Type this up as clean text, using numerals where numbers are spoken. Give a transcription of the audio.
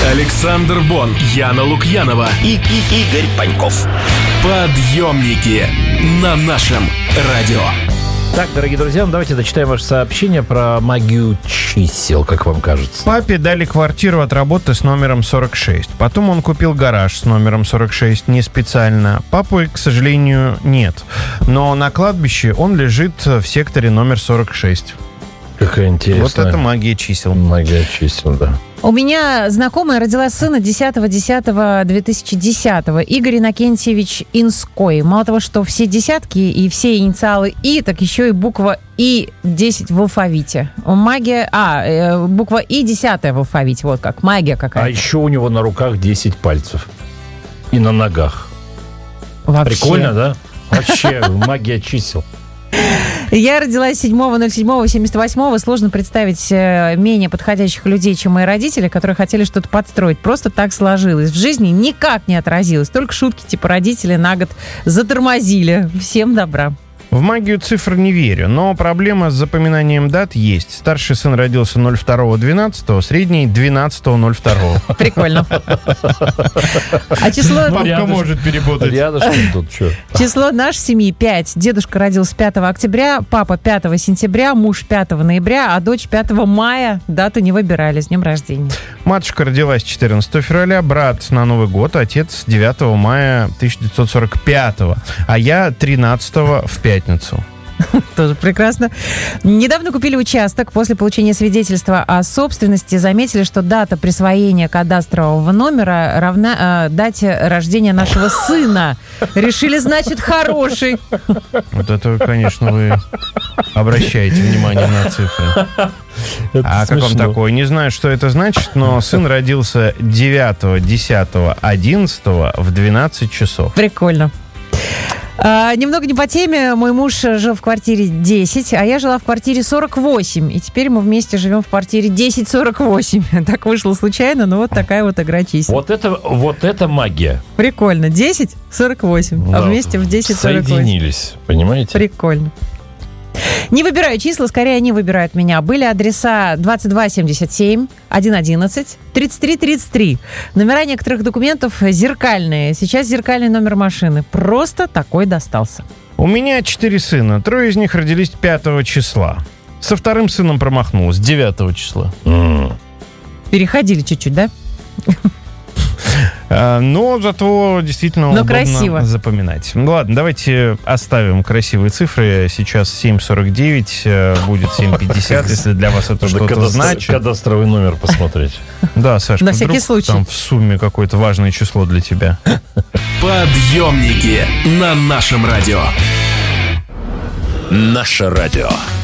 Александр Бон, Яна Лукьянова и Игорь Паньков. Подъемники на нашем радио. Так, дорогие друзья, давайте дочитаем ваше сообщение про магию чисел, как вам кажется. Папе дали квартиру от работы с номером 46. Потом он купил гараж с номером 46 не специально. Папы, к сожалению, нет. Но на кладбище он лежит в секторе номер 46. Какая интересная. Вот это магия чисел. Магия чисел, да. У меня знакомая родила сына 10.10.2010. Игорь Иннокентьевич Инской. Мало того, что все десятки и все инициалы И, так еще и буква И 10 в алфавите. Магия... буква И 10 в алфавите. Вот как. Магия какая-то. А еще у него на руках 10 пальцев. И на ногах. Вообще. Прикольно, да? Вообще, магия чисел. Я родилась 7.07.78. Сложно представить менее подходящих людей, чем мои родители, которые хотели что-то подстроить. Просто так сложилось. В жизни никак не отразилось. Только шутки типа родители на год затормозили. Всем добра. В магию цифр не верю, но проблема с запоминанием дат есть. Старший сын родился 02.12, средний 12.02. Прикольно. А число... Папка может перепутать. Рядышком тут что? Число нашей семьи 5. Дедушка родился 5 октября, папа 5 сентября, муж 5 ноября, а дочь 5 мая. Дату не выбирали. С днем рождения. Матушка родилась 14 февраля, брат на Новый год, отец 9 мая 1945, а я 13 в пятницу. Тоже прекрасно. Недавно купили участок. После получения свидетельства о собственности заметили, что дата присвоения кадастрового номера равна дате рождения нашего сына. Решили, значит, хороший. Вот это, конечно, вы обращаете внимание на цифры. А как он такой? Не знаю, что это значит, но сын родился 9, 10, 11 в 12 часов. Прикольно. Немного не по теме. Мой муж жил в квартире 10, а я жила в квартире 48. И теперь мы вместе живем в квартире 1048. Так вышло случайно, но вот такая вот игра чисел. Вот это магия. Прикольно. 1048, Да, а вместе в 1048. Соединились, понимаете? Прикольно. Не выбираю числа, скорее они выбирают меня. Были адреса 2277, 111, 3333. Номера некоторых документов зеркальные. Сейчас зеркальный номер машины. Просто такой достался. У меня 4 сына. 3 из них родились 5 числа. Со вторым сыном промахнулась 9 числа. Переходили чуть-чуть, да? Но зато действительно удобно красиво запоминать. Ну ладно, давайте оставим красивые цифры. Сейчас 7.49, будет 7.50, если для вас это что-то значит. Кадастровый номер посмотреть. Да, Сашка, на всякий случай. Там в сумме какое-то важное число для тебя. Подъемники на нашем радио. Наше радио.